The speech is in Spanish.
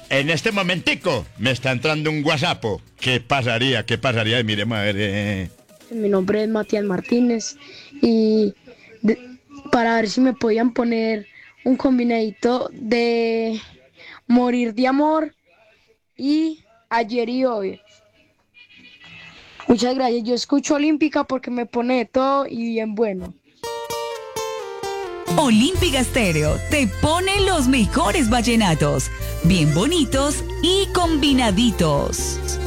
En este momentico me está entrando un WhatsApp. ¿Qué pasaría? ¿Qué pasaría? Miremos a ver. Mi nombre es Matías Martínez y para ver si me podían poner un combinadito de Morir de Amor y Ayer y Hoy. Muchas gracias. Yo escucho Olímpica porque me pone de todo y bien bueno. Olímpica Estéreo te pone los mejores vallenatos, bien bonitos y combinaditos.